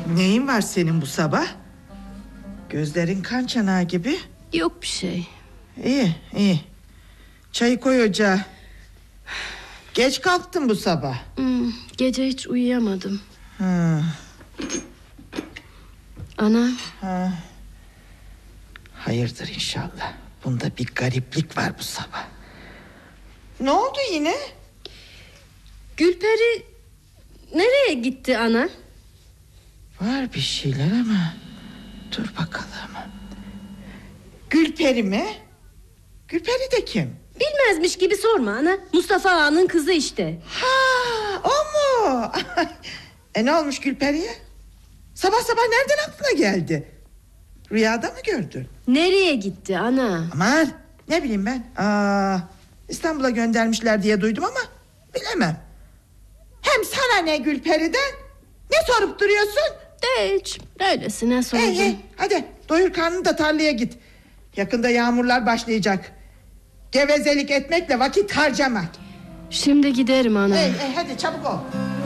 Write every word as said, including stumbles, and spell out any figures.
Neyin var senin bu sabah? Gözlerin kan çanağı gibi. Yok bir şey. İyi iyi. Çayı koy ocağa. Geç kalktın bu sabah. Hmm, gece hiç uyuyamadım. Ha. Ana. Ha. Hayırdır inşallah. Bunda bir gariplik var bu sabah. Ne oldu yine? Gülperi nereye gitti ana? Var bir şeyler ama dur bakalım. Gülperi mi? Gülperi de kim? Bilmezmiş gibi sorma ana. Mustafa Ağa'nın kızı işte. Ha, o mu? E ne olmuş Gülperi'ye? Sabah sabah nereden aklına geldi? Rüyada mı gördün? Nereye gitti ana? Aman ne bileyim ben. Aa, İstanbul'a göndermişler diye duydum ama bilemem. Hem sana ne Gülperi'den? Ne sorup duruyorsun? Hiç öylesine sordum. Hey, hey, hadi doyur karnını da tarlaya git. Yakında yağmurlar başlayacak. Gevezelik etmekle vakit harcama. Şimdi giderim ana. Hey, hey, hadi çabuk ol.